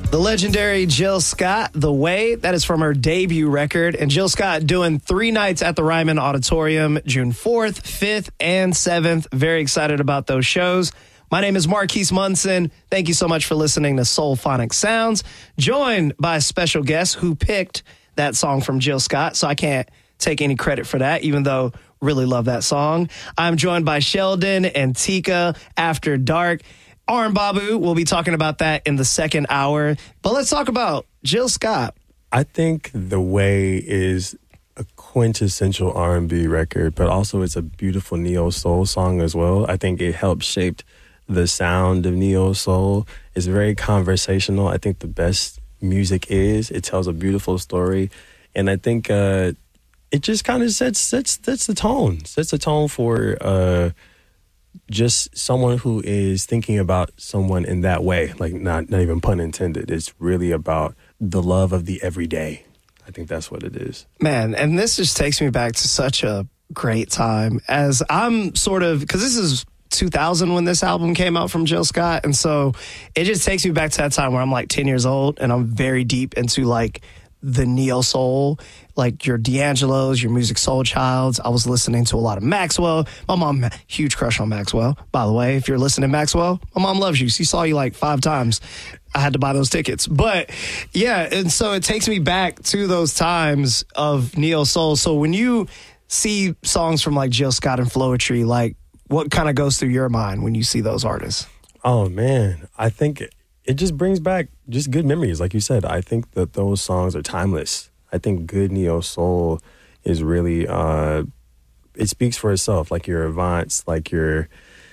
The legendary Jill Scott, The Way, that is from her debut record. And Jill Scott doing 3 nights at the Ryman Auditorium, June 4th, 5th, and 7th. Very excited about those shows. My name is Marquise Munson. Thank you so much for listening to Soulphonic Sounds. Joined by a special guest who picked that song from Jill Scott, so I can't take any credit for that, even though really love that song. I'm joined by Sheldon and Tika After Dark. Arn Babu, we'll be talking about that in the second hour. But let's talk about Jill Scott. I think The Way is a quintessential R&B record, but also it's a beautiful neo-soul song as well. I think it helped shape the sound of neo-soul. It's very conversational. I think the best music is. It tells a beautiful story. And I think it just kind of sets the tone. Sets the tone for just someone who is thinking about someone in that way, like not even pun intended. It's really about the love of the everyday. I think that's what it is. Man, and this just takes me back to such a great time as I'm sort of, because this is 2000 when this album came out from Jill Scott. And so it just takes me back to that time where I'm like 10 years old and I'm very deep into like the neo soul, like your D'Angelo's, your Music Soul Childs. I was listening to a lot of Maxwell. My mom, huge crush on Maxwell. By the way, if you're listening, Maxwell, my mom loves you. She saw you like 5 times. I had to buy those tickets. But yeah, and so it takes me back to those times of neo soul. So when you see songs from like Jill Scott and Floetry, like what kind of goes through your mind when you see those artists? Oh man, I think it just brings back just good memories. Like you said, I think that those songs are timeless. I think good neo soul is really, it speaks for itself. Like your Avants, like your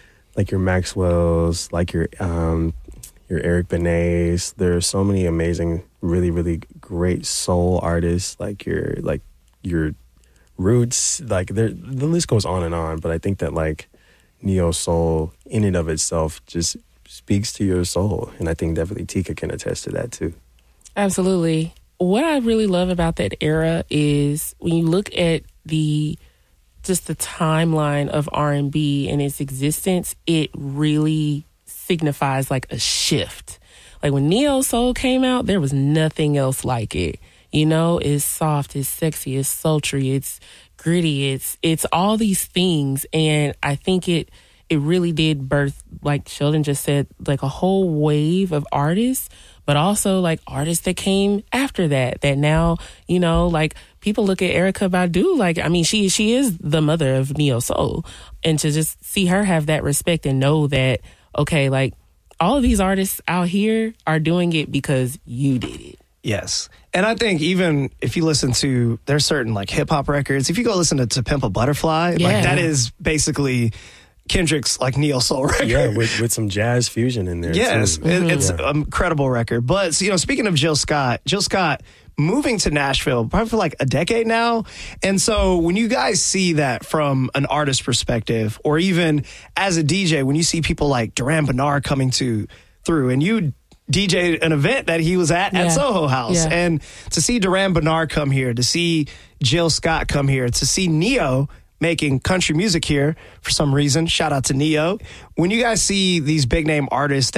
Maxwell's, like your Eric Benet's. There are so many amazing, really, really great soul artists. Like your Roots. Like the list goes on and on. But I think that like neo soul in and of itself just speaks to your soul. And I think definitely Tika can attest to that too. Absolutely. What I really love about that era is when you look at the timeline of R&B and its existence, it really signifies like a shift. Like when neo soul came out, there was nothing else like it. You know, it's soft, it's sexy, it's sultry, it's gritty, it's all these things. And I think it really did birth, like Sheldon just said, like a whole wave of artists, but also like artists that came after that now, you know, like people look at Erykah Badu, like, I mean, she is the mother of neo soul. And to just see her have that respect and know that, okay, like all of these artists out here are doing it because you did it. Yes. And I think even if you listen to, there's certain like hip hop records, if you go listen to Pimp a Butterfly, like that is basically Kendrick's like neo soul record. Yeah, with some jazz fusion in there. Yes, too. It's an incredible record. But, you know, speaking of Jill Scott moving to Nashville probably for like a decade now. And so when you guys see that from an artist perspective, or even as a DJ, when you see people like Duran Bernard coming through, and you DJ'd an event that he was at Soho House. Yeah. And to see Duran Bernard come here, to see Jill Scott come here, to see Neo making country music here for some reason, shout out to Neo. When you guys see these big name artists